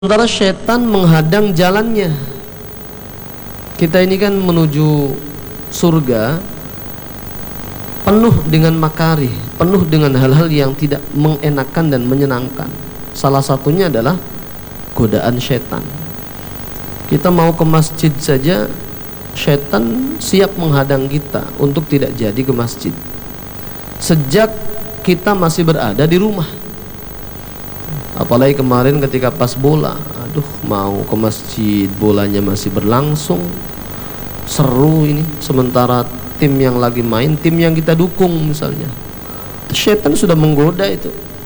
Sementara setan menghadang jalannya. Kita ini kan menuju surga penuh dengan makarih, penuh dengan hal-hal yang tidak mengenakan dan menyenangkan. Salah satunya adalah godaan setan. Kita mau ke masjid saja, setan siap menghadang kita untuk tidak jadi ke masjid sejak kita masih berada di rumah. Apalagi kemarin ketika pas bola, aduh mau ke masjid, bolanya masih berlangsung, seru ini. Sementara tim yang lagi main, tim yang kita dukung misalnya, setan sudah menggoda itu.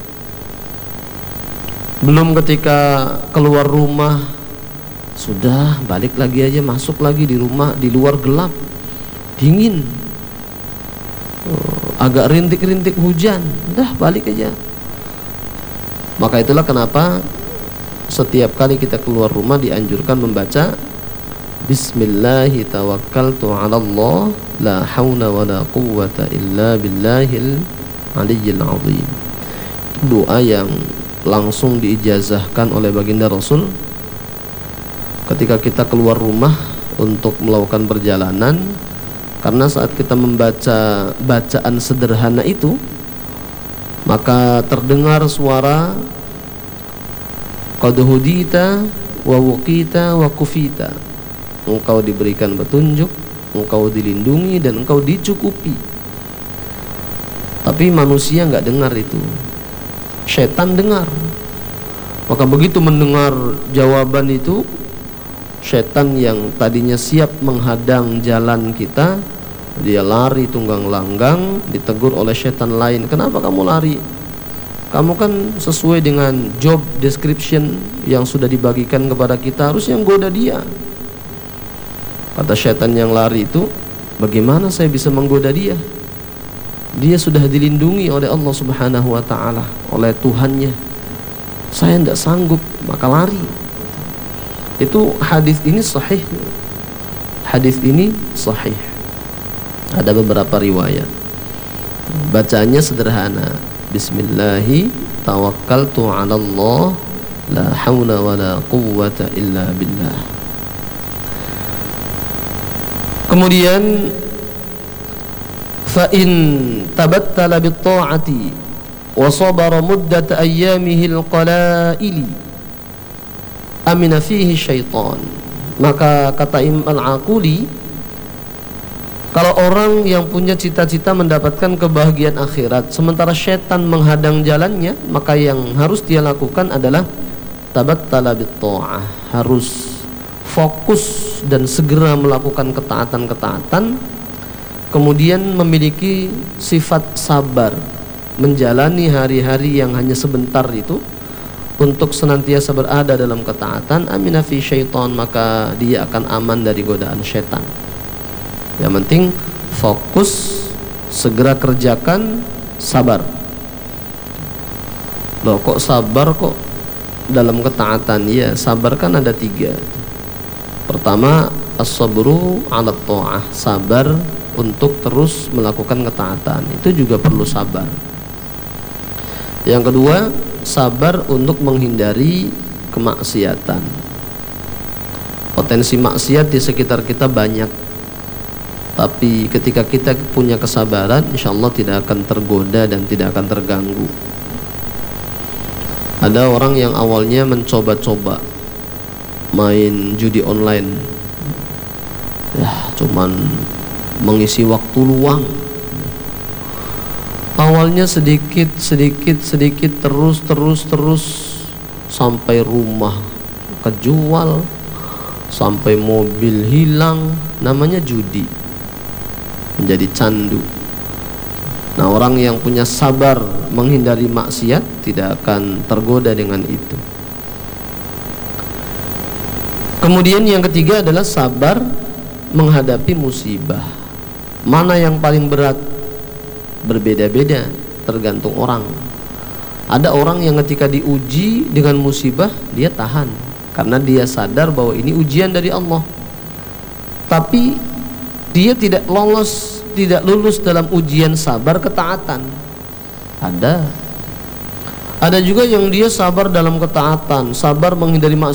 Belum ketika keluar rumah, sudah balik lagi aja, masuk lagi di rumah, di luar gelap, dingin, agak rintik-rintik hujan, udah balik aja. Maka itulah kenapa setiap kali kita keluar rumah dianjurkan membaca Bismillahi tawakkaltu ala Allah la hawla wa la quwwata illa billahil aliyyil azim. Doa yang langsung diijazahkan oleh baginda Rasul ketika kita keluar rumah untuk melakukan perjalanan, karena saat kita membaca bacaan sederhana itu maka terdengar suara qad hudita wa wuqita wa kufita, engkau diberikan petunjuk, engkau dilindungi, dan engkau dicukupi. Tapi manusia nggak dengar itu, setan dengar. Maka begitu mendengar jawaban itu, setan yang tadinya siap menghadang jalan kita, dia lari tunggang langgang. Ditegur oleh setan lain, kenapa kamu lari? Kamu kan sesuai dengan job description yang sudah dibagikan kepada kita, harus yang goda dia. Kata setan yang lari itu, bagaimana saya bisa menggoda dia? Dia sudah dilindungi oleh Allah Subhanahu wa ta'ala, oleh Tuhannya. Saya tidak sanggup, maka lari. Itu hadis ini sahih. Hadis ini sahih. Ada beberapa riwayat. Bacanya sederhana. Bismillahi tawakkaltu ala Allah la hawla wa la quwwata illa billah. Kemudian fa in tabattala bit ta'ati wa sabara muddat ayyamihi al-qalaili amina fihi syaitan. Maka kata Imam Al-Aquli, kalau orang yang punya cita-cita mendapatkan kebahagiaan akhirat sementara syaitan menghadang jalannya, maka yang harus dia lakukan adalah tabattala bit ta'ah, harus fokus dan segera melakukan ketaatan-ketaatan, kemudian memiliki sifat sabar, menjalani hari-hari yang hanya sebentar itu untuk senantiasa berada dalam ketaatan. Amina fi syaitan, maka dia akan aman dari godaan syaitan. Yang penting fokus, segera kerjakan, sabar. Loh kok sabar kok dalam ketaatan? Ya, sabar kan ada 3. Pertama, as-sabru 'ala ta'ah, sabar untuk terus melakukan ketaatan. Itu juga perlu sabar. Yang kedua, sabar untuk menghindari kemaksiatan. Potensi maksiat di sekitar kita banyak, tapi ketika kita punya kesabaran, insya Allah tidak akan tergoda dan tidak akan terganggu. Ada orang yang awalnya mencoba-coba main judi online, ya cuman mengisi waktu luang. Awalnya sedikit terus sampai rumah kejual, sampai mobil hilang. Namanya judi, menjadi candu. Nah, orang yang punya sabar menghindari maksiat tidak akan tergoda dengan itu. Kemudian yang ketiga adalah sabar menghadapi musibah. Mana yang paling berat? Berbeda-beda, tergantung orang. Ada orang yang ketika diuji dengan musibah, dia tahan karena dia sadar bahwa ini ujian dari Allah. Tapi dia tidak lulus dalam ujian sabar ketaatan. Ada Ada juga yang dia sabar dalam ketaatan, sabar menghindari maksiat.